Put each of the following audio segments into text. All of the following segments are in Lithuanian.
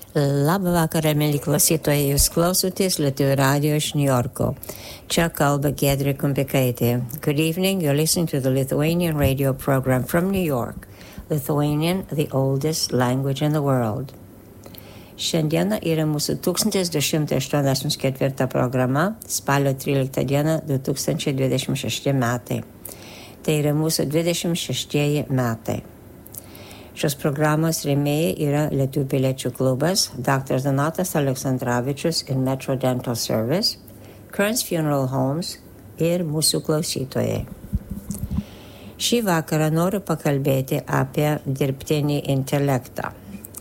Labą vakarą, mėly klausytojai, jūs klausotės Lietuvių radijo iš New Yorko. Čia kalba Giedrė Kumpikaitė. Good evening, you're listening to the Lithuanian radio program from New York. Lithuanian, the oldest language in the world. Šiandieną yra mūsų 1284 programa, spalio 13 diena 2026 metai. Tai yra mūsų 26 metai. Šios programos rėmėjai yra Lietuvių piliečių klubas, Dr. Donatas Aleksandravičius ir Metro Dental Service, Kearns Funeral Homes ir mūsų klausytojai. Šį vakarą noriu pakalbėti apie dirbtinį intelektą.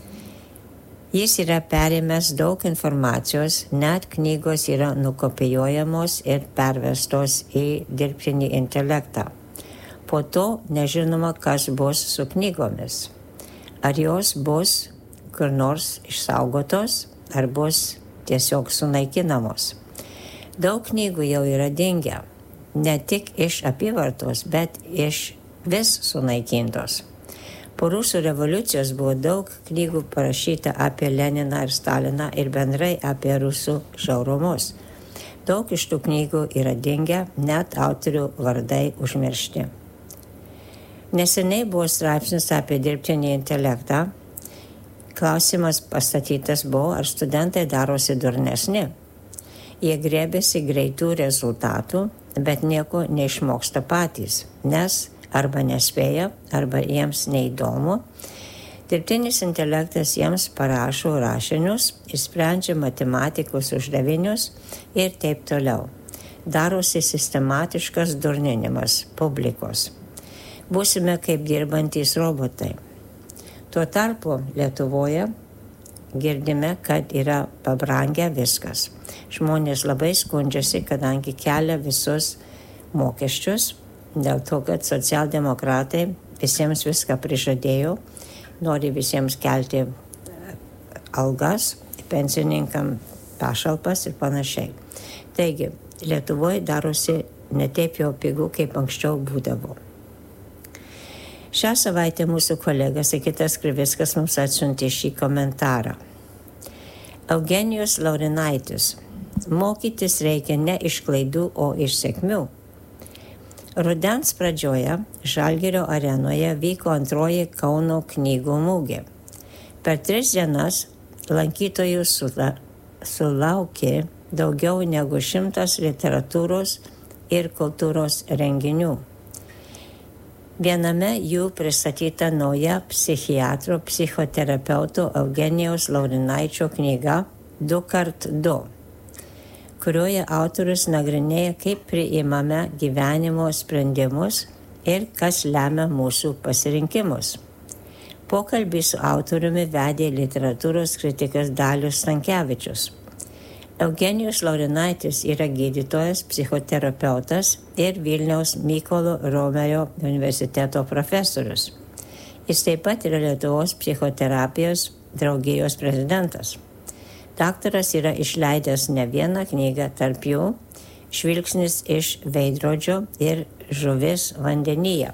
Jis yra perėmęs daug informacijos, net knygos yra nukopijuojamos ir pervestos į dirbtinį intelektą. Po to nežinoma, kas bus su knygomis. Ar jos bus kur nors išsaugotos, ar bus tiesiog sunaikinamos. Daug knygų jau yra dingę, ne tik iš apyvartos, bet iš vis sunaikintos. Po Rusų revoliucijos buvo daug knygų parašyta apie Leniną ir Staliną ir bendrai apie Rusų žiaurumus. Daug iš tų knygų yra dingę, net autorių vardai užmiršti. Neseniai buvo straipsnis apie dirbtinį intelektą. Klausimas pastatytas buvo, ar studentai darosi durnesni. Jie grėbėsi greitų rezultatų, bet nieko neišmoksta patys, nes arba nespėja, arba jiems neįdomu. Dirbtinis intelektas jiems parašo rašinius, išsprendžia matematikos uždavinius ir taip toliau. Darosi sistematiškas durninimas publikos. Būsime kaip dirbantys robotai. Tuo tarpu Lietuvoje girdime, kad yra pabrangę viskas. Žmonės labai skundžiasi, kadangi kelia visus mokesčius, dėl to, kad socialdemokratai visiems viską prižadėjo, nori visiems kelti algas, pensininkam pašalpas ir panašiai. Taigi, Lietuvoje darosi ne taip jau pigu, kaip anksčiau būdavo. Šią savaitę mūsų kolega Sigitas Krivickas mums atsiuntė šį komentarą. Eugenijus Laurinaitis. Mokytis reikia ne iš klaidų, o iš sėkmių. Rudens pradžioje Žalgirio arenoje vyko antroji Kauno knygų mugė. Per 3 dienas lankytojų sulaukė daugiau negu 100 literatūros ir kultūros renginių. Viename jų pristatyta nauja psichiatro psichoterapeuto Eugenijaus Laurinaičio knyga 2x2, kurioje autorius nagrinėja, kaip priimame gyvenimo sprendimus ir kas lemia mūsų pasirinkimus. Pokalbį su autoriumi vedė literatūros kritikas Dalius Stankevičius. Eugenijus Laurinaitis yra gydytojas, psichoterapeutas ir Vilniaus Mykolo Romerio universiteto profesorius. Jis taip pat yra Lietuvos psichoterapijos draugijos prezidentas. Daktaras yra išleidęs ne vieną knygą, tarp jų Žvilgsnis iš veidrodžio ir Žuvis vandenyje.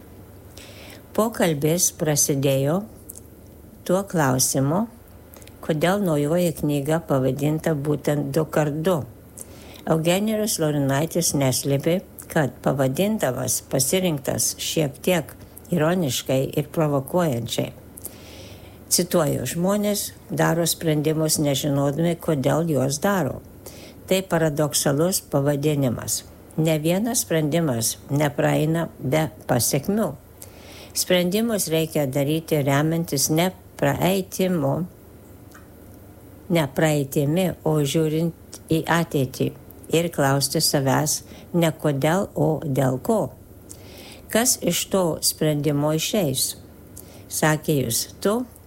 Pokalbis prasidėjo tuo klausimu, kodėl naujoji knyga pavadinta būtent 2x2. Eugenijus Laurinaitis neslėpė, kad pavadindamas pasirinktas šiek tiek ironiškai ir provokuojančiai. Cituoju, žmonės daro sprendimus nežinodami, kodėl juos daro. Tai paradoksalus pavadinimas. Ne vienas sprendimas nepraeina be pasekmių. Sprendimus reikia daryti remiantis ne praeitimi, o žiūrint į ateitį ir klausti savęs ne kodėl, o dėl ko. Kas iš to sprendimo išeis? Sakė jis, tu